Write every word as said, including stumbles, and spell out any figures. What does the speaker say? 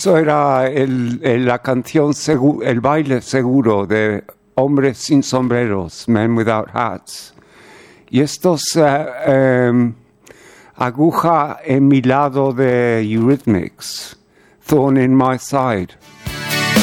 Eso era el, el, la canción, segu- el baile seguro de Hombres sin sombreros, Men Without Hats. Y estos uh, um, Aguja en mi lado de Eurythmics, Thorn in My Side.